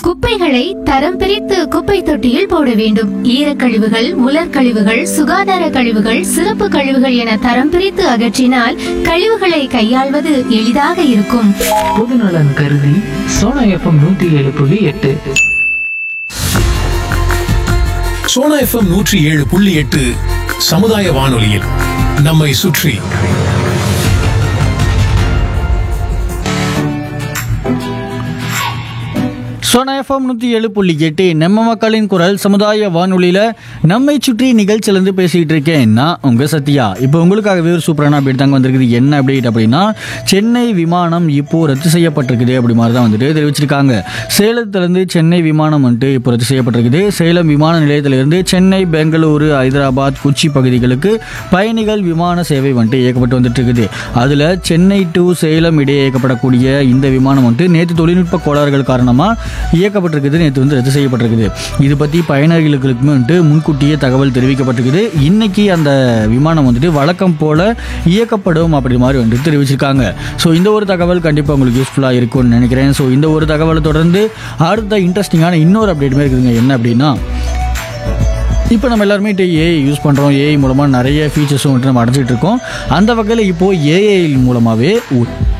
குப்பைகளை தரம் பிரித்து குப்பை தொட்டியில் போட வேண்டும். ஈரக்கழிவுகள், உலர்கழிவுகள், சுகாதார கழிவுகள், சிறப்பு கழிவுகள் என தரம் பிரித்து அகற்றினால் கழிவுகளை கையாள்வது எளிதாக இருக்கும். பொதுநலன் கருதி சோனா எஃப்எம் 107.8. சோனா எஃப்எம் 107.8 சமுதாய வானொலியில் நம்மை சுற்றி. சோனா எஃப்எம் 107.8 நம்ம மக்களின் குரல் சமுதாய வானொலியில் நம்மை சுற்றி நிகழ்ச்சியிலேருந்து பேசிகிட்டு இருக்கேன் நான் உங்கள் சத்யா. இப்போ உங்களுக்காகவே ஒரு சூப்பரான அப்டேட் தாங்க வந்திருக்குது. என்ன அப்டேட் அப்படின்னா, சென்னை விமானம் இப்போது ரத்து செய்யப்பட்டிருக்குது அப்படி மாதிரி தான் வந்துட்டு தெரிவிச்சிருக்காங்க. சேலத்திலேருந்து சென்னை விமானம் வந்துட்டு இப்போ ரத்து செய்யப்பட்டிருக்குது. சேலம் விமான நிலையத்திலிருந்து சென்னை, பெங்களூரு, ஹைதராபாத், கொச்சி பகுதிகளுக்கு பயணிகள் விமான சேவை வந்துட்டு இயக்கப்பட்டு வந்துட்டு இருக்குது. அதில் சென்னை டு சேலம் இடையே இயக்கப்படக்கூடிய இந்த விமானம் வந்துட்டு நேற்று தொழில்நுட்ப கோளாறுகள் காரணமாக இயக்கப்பட்டிருக்குது. நேற்று வந்து ரத்து செய்யப்பட்டிருக்குது. இது பற்றி பயணிகளுக்குமே வந்துட்டு முன்கூட்டியே தகவல் தெரிவிக்கப்பட்டிருக்குது. இன்னைக்கு அந்த விமானம் வந்துட்டு வழக்கம் போல இயக்கப்படும் அப்படி மாதிரி வந்துட்டு தெரிவிச்சிருக்காங்க. ஸோ இந்த ஒரு தகவல் கண்டிப்பாக உங்களுக்கு யூஸ்ஃபுல்லாக இருக்கும்னு நினைக்கிறேன். ஸோ இந்த ஒரு தகவலை தொடர்ந்து அடுத்த இன்ட்ரெஸ்டிங்கான இன்னொரு அப்டேட்டுமே இருக்குதுங்க. என்ன அப்படின்னா, இப்போ நம்ம எல்லாருமே ஏஐ யூஸ் பண்ணுறோம். ஏஐ மூலமாக நிறைய ஃபீச்சர்ஸும் வந்துட்டு நம்ம அடைஞ்சிட்டு இருக்கோம். அந்த வகையில் இப்போது ஏஐ மூலமாகவே